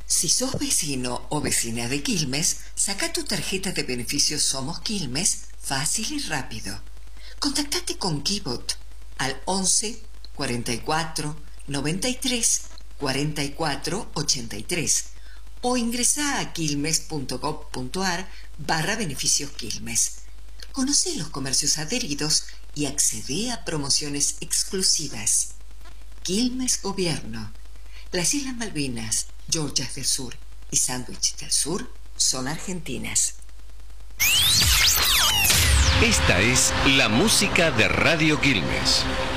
Si sos vecino o vecina de Quilmes, saca tu tarjeta de beneficios Somos Quilmes fácil y rápido. Contactate con Kibot al 11 44 93 44 83 o ingresá a quilmes.gov.ar/beneficios Quilmes. Conoce los comercios adheridos y accede a promociones exclusivas. Quilmes Gobierno. Las Islas Malvinas, Georgias del Sur y Sándwich del Sur son argentinas. Esta es la música de Radio Quilmes.